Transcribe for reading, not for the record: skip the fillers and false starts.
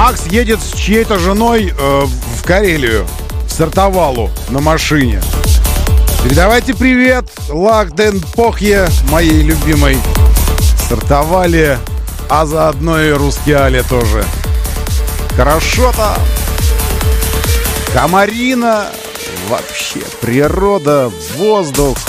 Макс едет с чьей-то женой в Карелию, в Сартовалу на машине. Передавайте привет Лахден Похье, моей любимой Сартовале, а заодно и Рускеале тоже. Хорошо-то. Камарина, вообще природа, воздух,